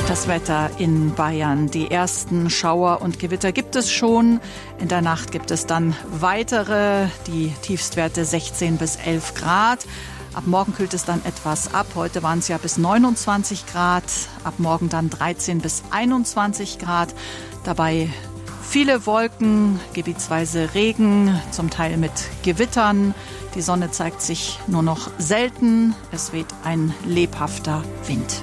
Das Wetter in Bayern. Die ersten Schauer und Gewitter gibt es schon. In der Nacht gibt es dann weitere. Die Tiefstwerte 16 bis 11 Grad. Ab morgen kühlt es dann etwas ab. Heute waren es ja bis 29 Grad. Ab morgen dann 13 bis 21 Grad. Dabei viele Wolken, gebietsweise Regen, zum Teil mit Gewittern. Die Sonne zeigt sich nur noch selten. Es weht ein lebhafter Wind.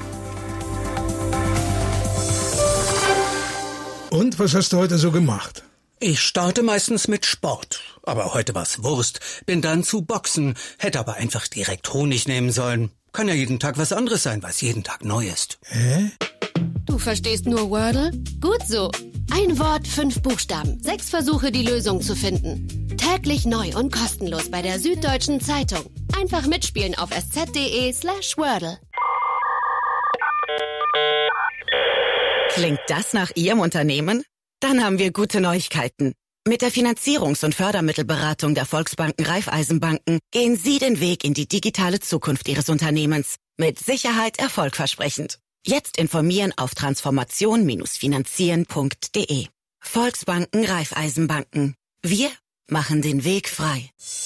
Und was hast du heute so gemacht? Ich starte meistens mit Sport. Aber heute war's Wurst. Bin dann zu Boxen. Hätte aber einfach direkt Honig nehmen sollen. Kann ja jeden Tag was anderes sein, was jeden Tag neu ist. Hä? Du verstehst nur Wordle? Gut so. Ein Wort, 5 Buchstaben. 6 Versuche, die Lösung zu finden. Täglich neu und kostenlos bei der Süddeutschen Zeitung. Einfach mitspielen auf sz.de/Wordle. Klingt das nach Ihrem Unternehmen? Dann haben wir gute Neuigkeiten. Mit der Finanzierungs- und Fördermittelberatung der Volksbanken Raiffeisenbanken gehen Sie den Weg in die digitale Zukunft Ihres Unternehmens. Mit Sicherheit erfolgversprechend. Jetzt informieren auf transformation-finanzieren.de. Volksbanken Raiffeisenbanken. Wir machen den Weg frei.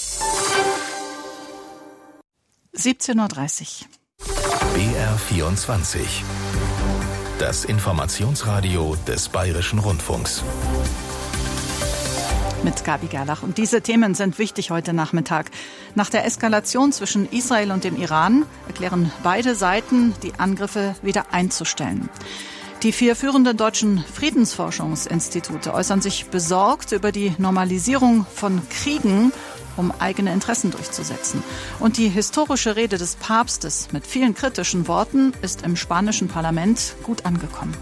17:30 Uhr. BR24. Das Informationsradio des Bayerischen Rundfunks. Mit Gabi Gerlach. Und diese Themen sind wichtig heute Nachmittag. Nach der Eskalation zwischen Israel und dem Iran erklären beide Seiten, die Angriffe wieder einzustellen. Die 4 führenden deutschen Friedensforschungsinstitute äußern sich besorgt über die Normalisierung von Kriegen, um eigene Interessen durchzusetzen. Und die historische Rede des Papstes mit vielen kritischen Worten ist im spanischen Parlament gut angekommen.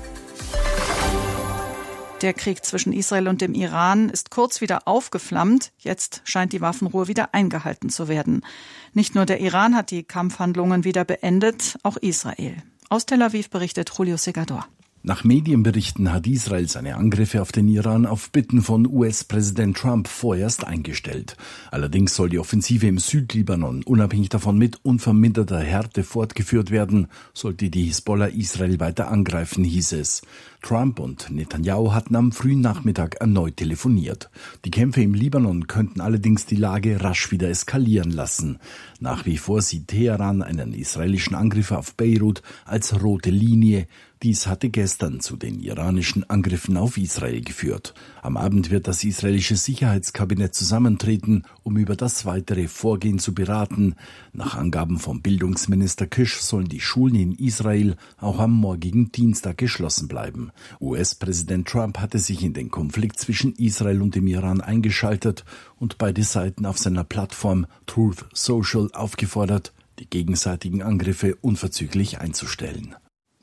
Der Krieg zwischen Israel und dem Iran ist kurz wieder aufgeflammt. Jetzt scheint die Waffenruhe wieder eingehalten zu werden. Nicht nur der Iran hat die Kampfhandlungen wieder beendet, auch Israel. Aus Tel Aviv berichtet Julio Segador. Nach Medienberichten hat Israel seine Angriffe auf den Iran auf Bitten von US-Präsident Trump vorerst eingestellt. Allerdings soll die Offensive im Südlibanon unabhängig davon mit unverminderter Härte fortgeführt werden, sollte die Hisbollah Israel weiter angreifen, hieß es. Trump und Netanyahu hatten am frühen Nachmittag erneut telefoniert. Die Kämpfe im Libanon könnten allerdings die Lage rasch wieder eskalieren lassen. Nach wie vor sieht Teheran einen israelischen Angriff auf Beirut als rote Linie. Dies hatte gestern zu den iranischen Angriffen auf Israel geführt. Am Abend wird das israelische Sicherheitskabinett zusammentreten, um über das weitere Vorgehen zu beraten. Nach Angaben vom Bildungsminister Kish sollen die Schulen in Israel auch am morgigen Dienstag geschlossen bleiben. US-Präsident Trump hatte sich in den Konflikt zwischen Israel und dem Iran eingeschaltet und beide Seiten auf seiner Plattform Truth Social aufgefordert, die gegenseitigen Angriffe unverzüglich einzustellen.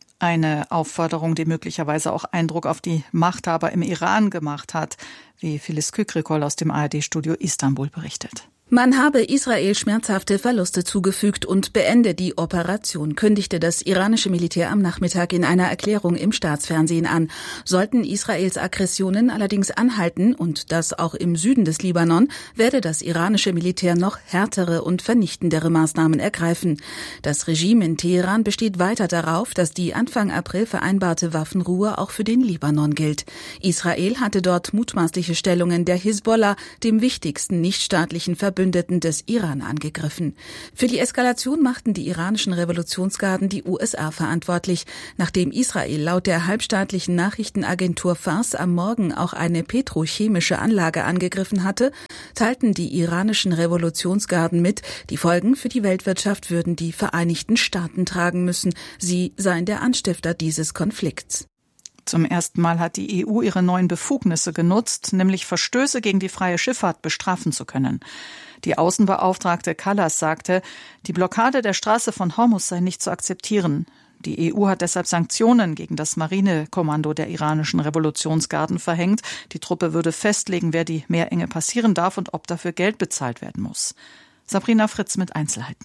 Eine Aufforderung, die möglicherweise auch Eindruck auf die Machthaber im Iran gemacht hat, wie Filiz Kükrikol aus dem ARD-Studio Istanbul berichtet. Man habe Israel schmerzhafte Verluste zugefügt und beende die Operation, kündigte das iranische Militär am Nachmittag in einer Erklärung im Staatsfernsehen an. Sollten Israels Aggressionen allerdings anhalten, und das auch im Süden des Libanon, werde das iranische Militär noch härtere und vernichtendere Maßnahmen ergreifen. Das Regime in Teheran besteht weiter darauf, dass die Anfang April vereinbarte Waffenruhe auch für den Libanon gilt. Israel hatte dort mutmaßliche Stellungen der Hisbollah, dem wichtigsten nichtstaatlichen Verbündeten des Iran, angegriffen. Für die Eskalation machten die iranischen Revolutionsgarden die USA verantwortlich. Nachdem Israel laut der halbstaatlichen Nachrichtenagentur Fars am Morgen auch eine petrochemische Anlage angegriffen hatte, teilten die iranischen Revolutionsgarden mit, die Folgen für die Weltwirtschaft würden die Vereinigten Staaten tragen müssen. Sie seien der Anstifter dieses Konflikts. Zum ersten Mal hat die EU ihre neuen Befugnisse genutzt, nämlich Verstöße gegen die freie Schifffahrt bestrafen zu können. Die Außenbeauftragte Kallas sagte, die Blockade der Straße von Hormuz sei nicht zu akzeptieren. Die EU hat deshalb Sanktionen gegen das Marinekommando der iranischen Revolutionsgarden verhängt. Die Truppe würde festlegen, wer die Meerenge passieren darf und ob dafür Geld bezahlt werden muss. Sabrina Fritz mit Einzelheiten.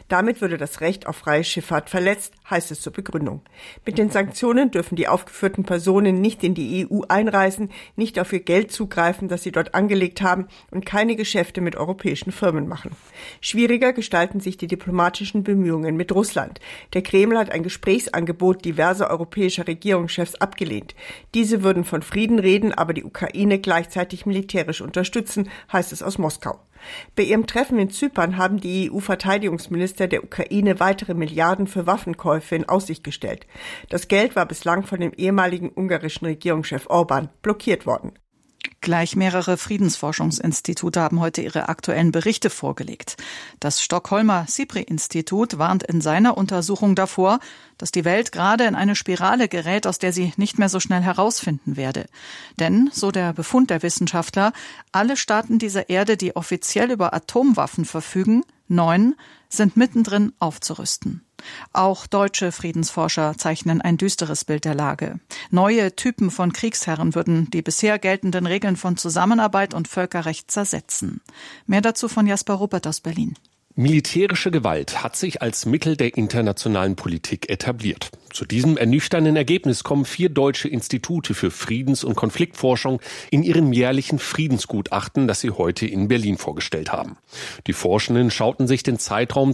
Damit würde das Recht auf freie Schifffahrt verletzt, heißt es zur Begründung. Mit den Sanktionen dürfen die aufgeführten Personen nicht in die EU einreisen, nicht auf ihr Geld zugreifen, das sie dort angelegt haben und keine Geschäfte mit europäischen Firmen machen. Schwieriger gestalten sich die diplomatischen Bemühungen mit Russland. Der Kreml hat ein Gesprächsangebot diverser europäischer Regierungschefs abgelehnt. Diese würden von Frieden reden, aber die Ukraine gleichzeitig militärisch unterstützen, heißt es aus Moskau. Bei ihrem Treffen in Zypern haben die EU-Verteidigungsminister der Ukraine weitere Milliarden für Waffenkäufe in Aussicht gestellt. Das Geld war bislang von dem ehemaligen ungarischen Regierungschef Orbán blockiert worden. Gleich mehrere Friedensforschungsinstitute haben heute ihre aktuellen Berichte vorgelegt. Das Stockholmer SIPRI-Institut warnt in seiner Untersuchung davor, dass die Welt gerade in eine Spirale gerät, aus der sie nicht mehr so schnell herausfinden werde. Denn, so der Befund der Wissenschaftler, alle Staaten dieser Erde, die offiziell über Atomwaffen verfügen, 9, sind mittendrin aufzurüsten. Auch deutsche Friedensforscher zeichnen ein düsteres Bild der Lage. Neue Typen von Kriegsherren würden die bisher geltenden Regeln von Zusammenarbeit und Völkerrecht zersetzen. Mehr dazu von Jasper Ruppert aus Berlin. Militärische Gewalt hat sich als Mittel der internationalen Politik etabliert. Zu diesem ernüchternden Ergebnis kommen 4 deutsche Institute für Friedens- und Konfliktforschung in ihrem jährlichen Friedensgutachten, das sie heute in Berlin vorgestellt haben. Die Forschenden schauten sich den Zeitraum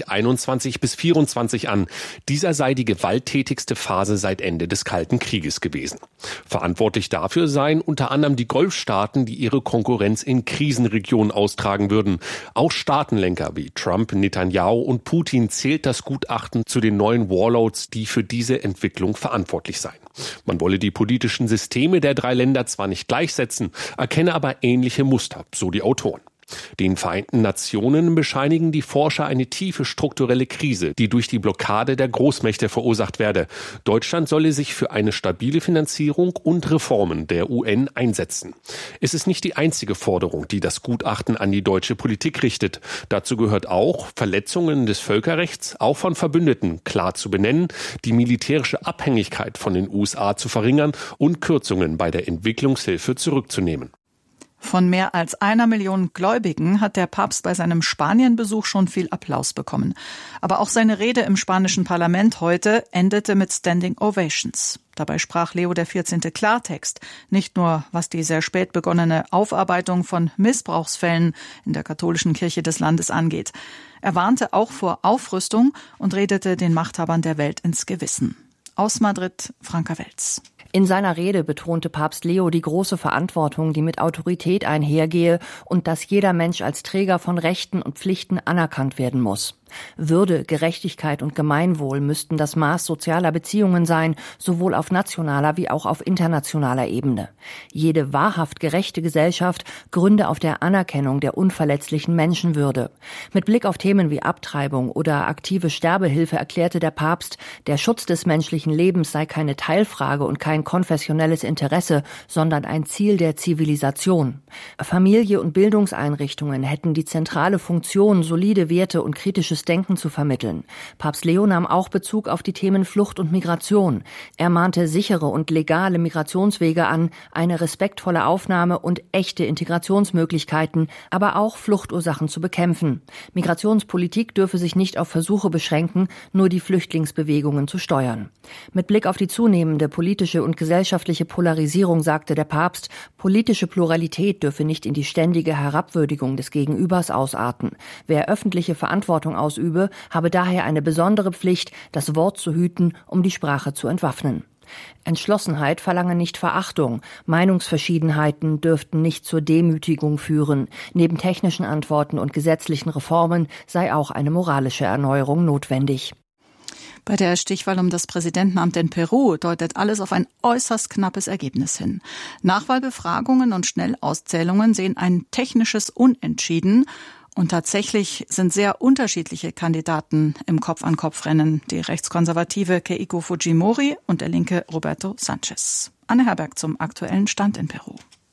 2021 bis 2024 an. Dieser sei die gewalttätigste Phase seit Ende des Kalten Krieges gewesen. Verantwortlich dafür seien unter anderem die Golfstaaten, die ihre Konkurrenz in Krisenregionen austragen würden. Auch Staatenlenker wie Trump, Netanyahu und Putin zählt das Gutachten zu den neuen Warlords, die für diese Entwicklung verantwortlich seien. Man wolle die politischen Systeme der 3 Länder zwar nicht gleichsetzen, erkenne aber ähnliche Muster, so die Autoren. Den Vereinten Nationen bescheinigen die Forscher eine tiefe strukturelle Krise, die durch die Blockade der Großmächte verursacht werde. Deutschland solle sich für eine stabile Finanzierung und Reformen der UN einsetzen. Es ist nicht die einzige Forderung, die das Gutachten an die deutsche Politik richtet. Dazu gehört auch, Verletzungen des Völkerrechts, auch von Verbündeten, klar zu benennen, die militärische Abhängigkeit von den USA zu verringern und Kürzungen bei der Entwicklungshilfe zurückzunehmen. Von mehr als 1 Million Gläubigen hat der Papst bei seinem Spanienbesuch schon viel Applaus bekommen. Aber auch seine Rede im spanischen Parlament heute endete mit Standing Ovations. Dabei sprach Leo XIV. Klartext, nicht nur was die sehr spät begonnene Aufarbeitung von Missbrauchsfällen in der katholischen Kirche des Landes angeht. Er warnte auch vor Aufrüstung und redete den Machthabern der Welt ins Gewissen. Aus Madrid, Franka Welz. In seiner Rede betonte Papst Leo die große Verantwortung, die mit Autorität einhergehe und dass jeder Mensch als Träger von Rechten und Pflichten anerkannt werden muss. Würde, Gerechtigkeit und Gemeinwohl müssten das Maß sozialer Beziehungen sein, sowohl auf nationaler wie auch auf internationaler Ebene. Jede wahrhaft gerechte Gesellschaft gründe auf der Anerkennung der unverletzlichen Menschenwürde. Mit Blick auf Themen wie Abtreibung oder aktive Sterbehilfe erklärte der Papst, der Schutz des menschlichen Lebens sei keine Teilfrage und kein konfessionelles Interesse, sondern ein Ziel der Zivilisation. Familie und Bildungseinrichtungen hätten die zentrale Funktion, solide Werte und kritisches Denken zu vermitteln. Papst Leo nahm auch Bezug auf die Themen Flucht und Migration. Er mahnte sichere und legale Migrationswege an, eine respektvolle Aufnahme und echte Integrationsmöglichkeiten, aber auch Fluchtursachen zu bekämpfen. Migrationspolitik dürfe sich nicht auf Versuche beschränken, nur die Flüchtlingsbewegungen zu steuern. Mit Blick auf die zunehmende politische und gesellschaftliche Polarisierung sagte der Papst, politische Pluralität dürfe nicht in die ständige Herabwürdigung des Gegenübers ausarten. Wer öffentliche Verantwortung ausübe, habe daher eine besondere Pflicht, das Wort zu hüten, um die Sprache zu entwaffnen. Entschlossenheit verlange nicht Verachtung. Meinungsverschiedenheiten dürften nicht zur Demütigung führen. Neben technischen Antworten und gesetzlichen Reformen sei auch eine moralische Erneuerung notwendig. Bei der Stichwahl um das Präsidentenamt in Peru deutet alles auf ein äußerst knappes Ergebnis hin. Nachwahlbefragungen und Schnellauszählungen sehen ein technisches Unentschieden. Und tatsächlich sind sehr unterschiedliche Kandidaten im Kopf-an-Kopf-Rennen. Die rechtskonservative Keiko Fujimori und der linke Roberto Sanchez. Anne Herberg zum aktuellen Stand in Peru.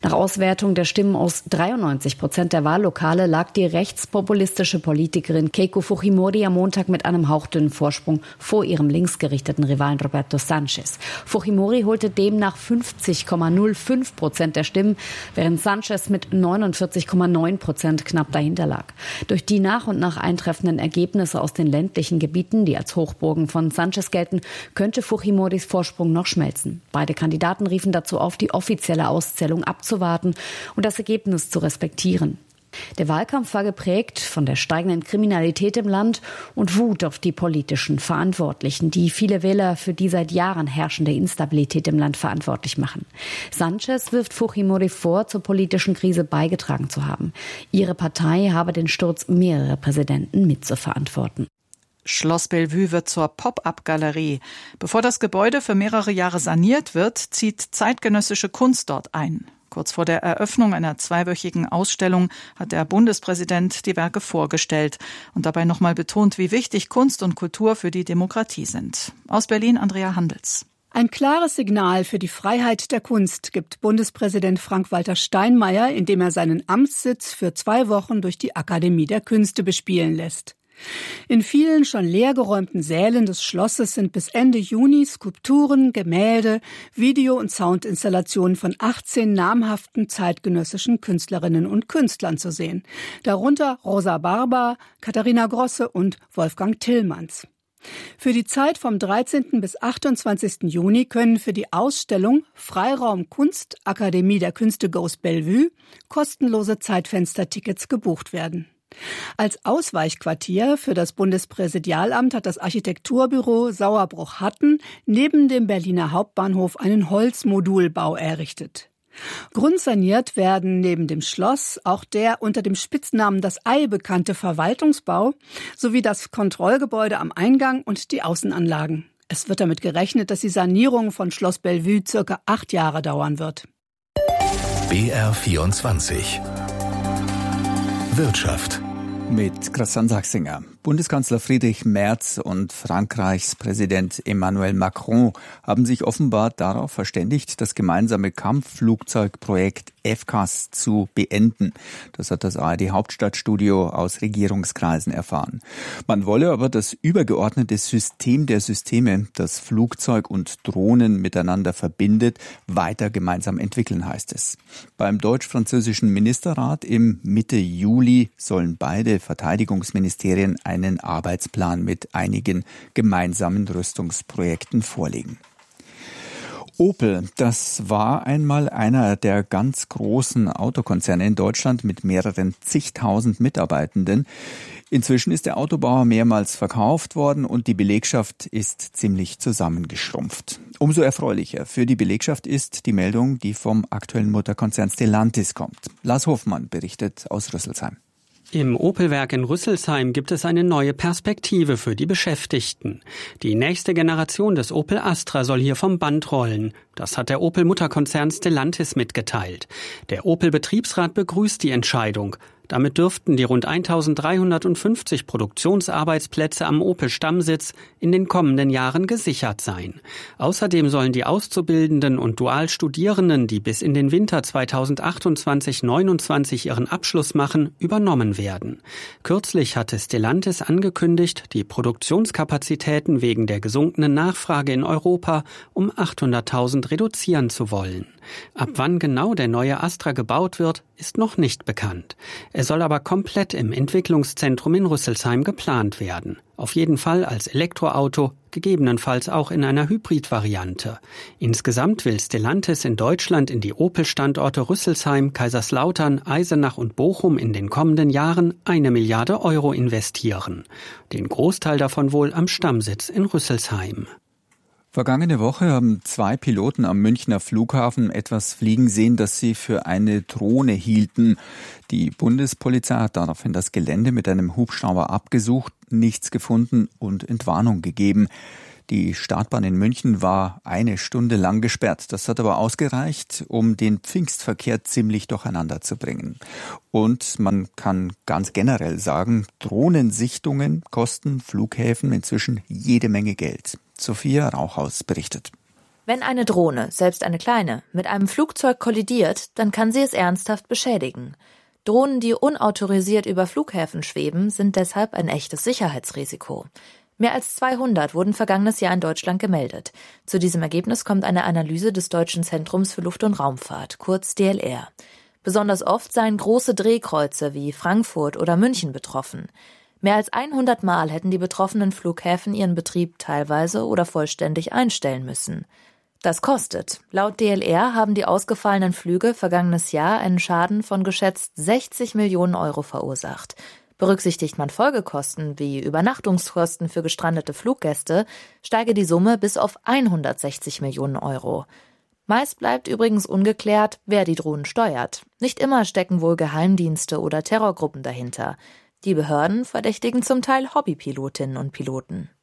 Nach Auswertung der Stimmen aus 93% der Wahllokale lag die rechtspopulistische Politikerin Keiko Fujimori am Montag mit einem hauchdünnen Vorsprung vor ihrem linksgerichteten Rivalen Roberto Sanchez. Fujimori holte demnach 50,05% der Stimmen, während Sanchez mit 49,9% knapp dahinter lag. Durch die nach und nach eintreffenden Ergebnisse aus den ländlichen Gebieten, die als Hochburgen von Sanchez gelten, könnte Fujimoris Vorsprung noch schmelzen. Beide Kandidaten riefen dazu auf, die offizielle Auszählung abzuwarten und das Ergebnis zu respektieren. Der Wahlkampf war geprägt von der steigenden Kriminalität im Land und Wut auf die politischen Verantwortlichen, die viele Wähler für die seit Jahren herrschende Instabilität im Land verantwortlich machen. Sanchez wirft Fujimori vor, zur politischen Krise beigetragen zu haben. Ihre Partei habe den Sturz mehrerer Präsidenten mitzuverantworten. Schloss Bellevue wird zur Pop-up-Galerie. Bevor das Gebäude für mehrere Jahre saniert wird, zieht zeitgenössische Kunst dort ein. Kurz vor der Eröffnung einer 2-wöchigen Ausstellung hat der Bundespräsident die Werke vorgestellt und dabei nochmal betont, wie wichtig Kunst und Kultur für die Demokratie sind. Aus Berlin Andrea Handels. Ein klares Signal für die Freiheit der Kunst gibt Bundespräsident Frank-Walter Steinmeier, indem er seinen Amtssitz für 2 Wochen durch die Akademie der Künste bespielen lässt. In vielen schon leergeräumten Sälen des Schlosses sind bis Ende Juni Skulpturen, Gemälde, Video- und Soundinstallationen von 18 namhaften zeitgenössischen Künstlerinnen und Künstlern zu sehen. Darunter Rosa Barba, Katharina Grosse und Wolfgang Tillmanns. Für die Zeit vom 13. bis 28. Juni können für die Ausstellung Freiraum Kunst Akademie der Künste Goes Bellevue kostenlose Zeitfenstertickets gebucht werden. Als Ausweichquartier für das Bundespräsidialamt hat das Architekturbüro Sauerbruch-Hatten neben dem Berliner Hauptbahnhof einen Holzmodulbau errichtet. Grundsaniert werden neben dem Schloss auch der unter dem Spitznamen Das Ei bekannte Verwaltungsbau sowie das Kontrollgebäude am Eingang und die Außenanlagen. Es wird damit gerechnet, dass die Sanierung von Schloss Bellevue ca. 8 Jahre dauern wird. BR24 Wirtschaft mit Christian Sachsinger. Bundeskanzler Friedrich Merz und Frankreichs Präsident Emmanuel Macron haben sich offenbar darauf verständigt, das gemeinsame Kampfflugzeugprojekt FCAS zu beenden. Das hat das ARD-Hauptstadtstudio aus Regierungskreisen erfahren. Man wolle aber das übergeordnete System der Systeme, das Flugzeug und Drohnen miteinander verbindet, weiter gemeinsam entwickeln, heißt es. Beim deutsch-französischen Ministerrat im Mitte Juli sollen beide Verteidigungsministerien einen Arbeitsplan mit einigen gemeinsamen Rüstungsprojekten vorlegen. Opel, das war einmal einer der ganz großen Autokonzerne in Deutschland mit mehreren zigtausend Mitarbeitenden. Inzwischen ist der Autobauer mehrmals verkauft worden und die Belegschaft ist ziemlich zusammengeschrumpft. Umso erfreulicher für die Belegschaft ist die Meldung, die vom aktuellen Mutterkonzern Stellantis kommt. Lars Hofmann berichtet aus Rüsselsheim. Im Opel-Werk in Rüsselsheim gibt es eine neue Perspektive für die Beschäftigten. Die nächste Generation des Opel Astra soll hier vom Band rollen. Das hat der Opel-Mutterkonzern Stellantis mitgeteilt. Der Opel-Betriebsrat begrüßt die Entscheidung. Damit dürften die rund 1350 Produktionsarbeitsplätze am Opel-Stammsitz in den kommenden Jahren gesichert sein. Außerdem sollen die Auszubildenden und Dualstudierenden, die bis in den Winter 2028/29 ihren Abschluss machen, übernommen werden. Kürzlich hatte Stellantis angekündigt, die Produktionskapazitäten wegen der gesunkenen Nachfrage in Europa um 800.000 reduzieren zu wollen. Ab wann genau der neue Astra gebaut wird, ist noch nicht bekannt. Er soll aber komplett im Entwicklungszentrum in Rüsselsheim geplant werden. Auf jeden Fall als Elektroauto, gegebenenfalls auch in einer Hybridvariante. Insgesamt will Stellantis in Deutschland in die Opel-Standorte Rüsselsheim, Kaiserslautern, Eisenach und Bochum in den kommenden Jahren 1 Milliarde Euro investieren. Den Großteil davon wohl am Stammsitz in Rüsselsheim. Vergangene Woche haben 2 Piloten am Münchner Flughafen etwas fliegen sehen, das sie für eine Drohne hielten. Die Bundespolizei hat daraufhin das Gelände mit einem Hubschrauber abgesucht, nichts gefunden und Entwarnung gegeben. Die Startbahn in München war 1 Stunde lang gesperrt. Das hat aber ausgereicht, um den Pfingstverkehr ziemlich durcheinander zu bringen. Und man kann ganz generell sagen, Drohnensichtungen kosten Flughäfen inzwischen jede Menge Geld. Sophia Rauchhaus berichtet. Wenn eine Drohne, selbst eine kleine, mit einem Flugzeug kollidiert, dann kann sie es ernsthaft beschädigen. Drohnen, die unautorisiert über Flughäfen schweben, sind deshalb ein echtes Sicherheitsrisiko. Mehr als 200 wurden vergangenes Jahr in Deutschland gemeldet. Zu diesem Ergebnis kommt eine Analyse des Deutschen Zentrums für Luft- und Raumfahrt, kurz DLR. Besonders oft seien große Drehkreuze wie Frankfurt oder München betroffen. Mehr als 100 Mal hätten die betroffenen Flughäfen ihren Betrieb teilweise oder vollständig einstellen müssen. Das kostet. Laut DLR haben die ausgefallenen Flüge vergangenes Jahr einen Schaden von geschätzt 60 Millionen Euro verursacht. Berücksichtigt man Folgekosten wie Übernachtungskosten für gestrandete Fluggäste, steige die Summe bis auf 160 Millionen Euro. Meist bleibt übrigens ungeklärt, wer die Drohnen steuert. Nicht immer stecken wohl Geheimdienste oder Terrorgruppen dahinter. Die Behörden verdächtigen zum Teil Hobbypilotinnen und Piloten.